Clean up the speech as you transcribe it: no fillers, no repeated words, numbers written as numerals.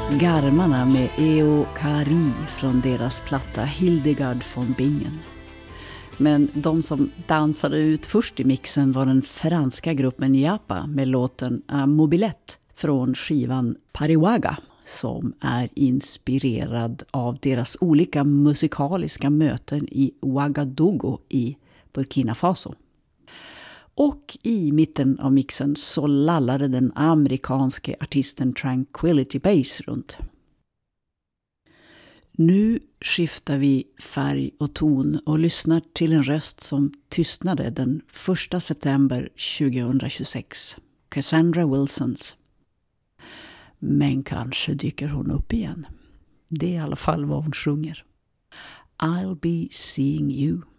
Garmarna med Eo Kari från deras platta Hildegard von Bingen. Men de som dansade ut först i mixen var den franska gruppen Japa med låten Mobilette från skivan Pariwaga, som är inspirerad av deras olika musikaliska möten i Ouagadougou i Burkina Faso. Och i mitten av mixen så lallade den amerikanske artisten Tranquility Base runt. Nu skiftar vi färg och ton och lyssnar till en röst som tystnade den 1 september 2026. Cassandra Wilsons. Men kanske dyker hon upp igen. Det är i alla fall vad hon sjunger. I'll be seeing you.